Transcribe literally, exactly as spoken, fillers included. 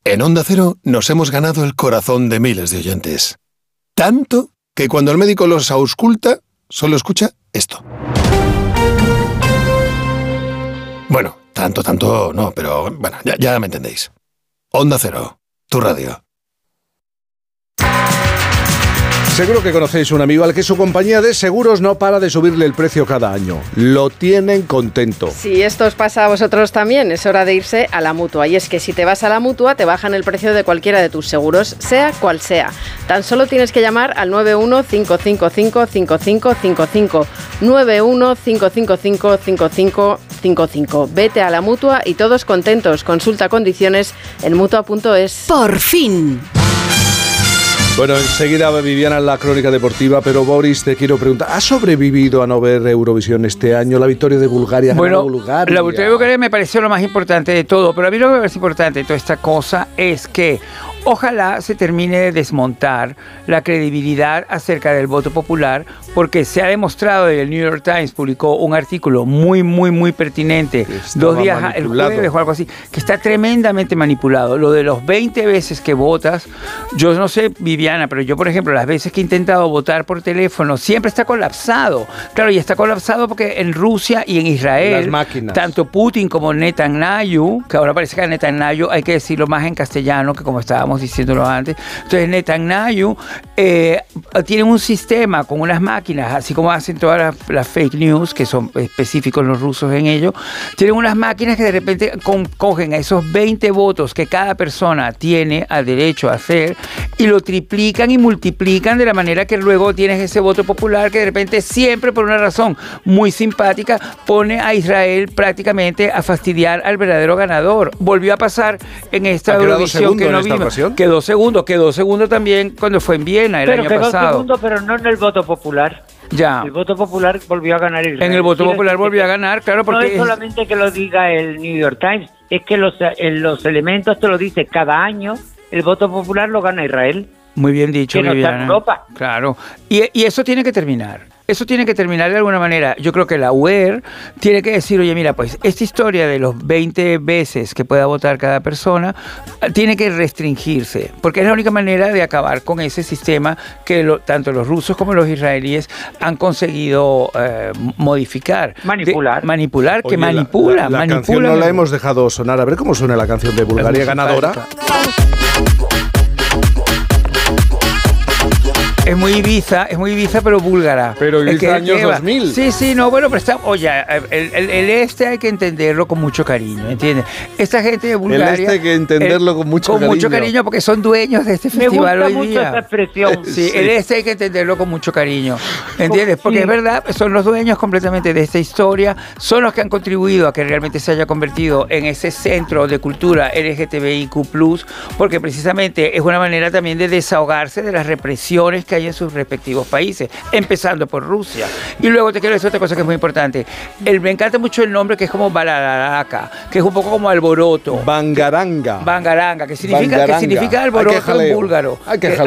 En Onda Cero nos hemos ganado el corazón de miles de oyentes. Tanto que cuando el médico los ausculta, solo escucha esto. Bueno, tanto, tanto no, pero bueno, ya, ya me entendéis. Onda Cero, tu radio. Seguro que conocéis un amigo al que su compañía de seguros no para de subirle el precio cada año. Lo tienen contento. Si esto os pasa a vosotros también, es hora de irse a la Mutua. Y es que si te vas a la Mutua, te bajan el precio de cualquiera de tus seguros, sea cual sea. Tan solo tienes que llamar al nueve uno cinco cinco cinco cinco cinco cinco cinco. nueve uno cinco cinco cinco cinco cinco cinco cinco. Vete a la Mutua y todos contentos. Consulta condiciones en mutua punto es. Por fin. Bueno, enseguida Viviana en la crónica deportiva, pero Boris, te quiero preguntar, ¿has sobrevivido a no ver Eurovisión este año? La victoria de Bulgaria, bueno, Bulgaria. La victoria de Bulgaria me pareció lo más importante de todo, pero a mí lo que me parece importante de toda esta cosa es que ojalá se termine de desmontar la credibilidad acerca del voto popular, porque se ha demostrado, y el New York Times publicó un artículo muy, muy, muy pertinente, dos días, el jueves o algo así, que está tremendamente manipulado. Lo de los veinte veces que votas, yo no sé, Viviana, pero yo, por ejemplo, las veces que he intentado votar por teléfono, siempre está colapsado. Claro, y está colapsado porque en Rusia y en Israel, las máquinas, tanto Putin como Netanyahu, que ahora parece que a Netanyahu hay que decirlo más en castellano que como estábamos diciéndolo antes. Entonces Netanyahu eh, tiene un sistema con unas máquinas, así como hacen todas las, las fake news, que son específicos los rusos en ello, tienen unas máquinas que de repente con, cogen a esos veinte votos que cada persona tiene al derecho a hacer y lo triplican y multiplican de la manera que luego tienes ese voto popular que de repente siempre por una razón muy simpática pone a Israel prácticamente a fastidiar al verdadero ganador. Volvió a pasar en esta Eurovisión que no vimos. Quedó segundo, quedó segundo también cuando fue en Viena el pero año quedó pasado. segundo, pero no en el voto popular. Ya. El voto popular volvió a ganar Israel. En el voto popular volvió a ganar, claro, porque... No es solamente que lo diga el New York Times, es que los, los elementos te lo dice cada año, el voto popular lo gana Israel. Muy bien dicho, que no está en Europa. Claro. Y, y eso tiene que terminar. Eso tiene que terminar de alguna manera. Yo creo que la U E R tiene que decir, oye, mira, pues esta historia de los veinte veces que pueda votar cada persona tiene que restringirse, porque es la única manera de acabar con ese sistema que lo, tanto los rusos como los israelíes han conseguido eh, modificar. Manipular. De, manipular, Oye, que manipula. La, la, la manipula, canción no la hemos dejado sonar. A ver cómo suena la canción de Bulgaria ganadora. Es muy Ibiza, es muy Ibiza, pero búlgara. Pero Ibiza años dos mil. Sí, sí, no, bueno, pero está, oye, el, el, el este hay que entenderlo con mucho cariño, ¿entiendes? Esta gente de Bulgaria... El este hay que entenderlo el, con mucho con cariño. Con mucho cariño, porque son dueños de este festival hoy día. Me gusta mucho esa expresión. Sí, sí, el este hay que entenderlo con mucho cariño, ¿entiendes? Porque sí, es verdad, son los dueños completamente de esta historia, son los que han contribuido a que realmente se haya convertido en ese centro de cultura L G T B I Q plus, porque precisamente es una manera también de desahogarse de las represiones que hay en sus respectivos países, empezando por Rusia. Y luego te quiero decir otra cosa que es muy importante. El, me encanta mucho el nombre que es como Balaraka, que es un poco como alboroto. Bangaranga. Bangaranga, que significa, Bangaranga. Que significa alboroto en búlgaro. Hay que que,